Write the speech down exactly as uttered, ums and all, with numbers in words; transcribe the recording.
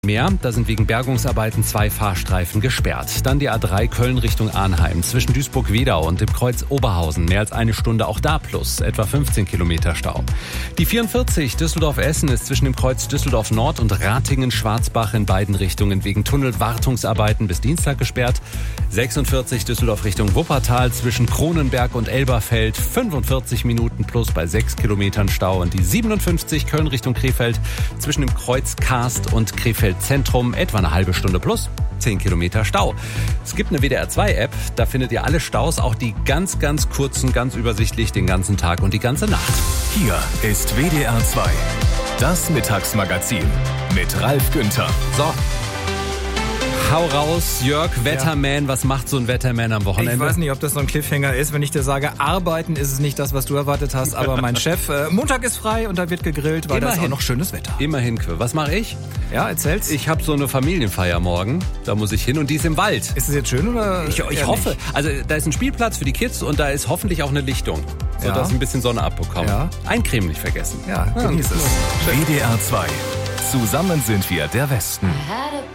Mehr, da sind wegen Bergungsarbeiten zwei Fahrstreifen gesperrt. Dann die A drei Köln Richtung Arnheim, zwischen Duisburg-Wedau und dem Kreuz Oberhausen. Mehr als eine Stunde, auch da plus, etwa fünfzehn Kilometer Stau. Die vierundvierzig Düsseldorf-Essen ist zwischen dem Kreuz Düsseldorf Nord und Ratingen-Schwarzbach in beiden Richtungen wegen Tunnelwartungsarbeiten bis Dienstag gesperrt. sechsundvierzig Düsseldorf Richtung Wuppertal, zwischen Kronenberg und Elberfeld, fünfundvierzig Minuten plus bei sechs Kilometern Stau. Und die siebenundfünfzig Köln Richtung Krefeld, zwischen dem Kreuz Karst und Krefeld Zentrum, etwa eine halbe Stunde plus, zehn Kilometer Stau. Es gibt eine W D R zwei App, da findet ihr alle Staus, auch die ganz, ganz kurzen, ganz übersichtlich den ganzen Tag und die ganze Nacht. Hier ist W D R zwei, das Mittagsmagazin mit Ralf Günther. So. Hau raus, Jörg, Wetterman. Ja. Was macht so ein Wetterman am Wochenende? Ich weiß nicht, ob das so ein Cliffhanger ist, wenn ich dir sage, arbeiten ist es nicht das, was du erwartet hast, aber mein Chef, äh, Montag ist frei und da wird gegrillt, weil da ist auch noch schönes Wetter. Immerhin, was mache ich? Ja, erzähl's. Ich habe so eine Familienfeier morgen, da muss ich hin und die ist im Wald. Ist es jetzt schön oder? Ich, ich hoffe. Nicht? Also da ist ein Spielplatz für die Kids und da ist hoffentlich auch eine Lichtung, sodass ja. ein bisschen Sonne abbekommt. Ja. Eincremen nicht vergessen. Ja, genieß es. W D R zwei. Zusammen sind wir der Westen.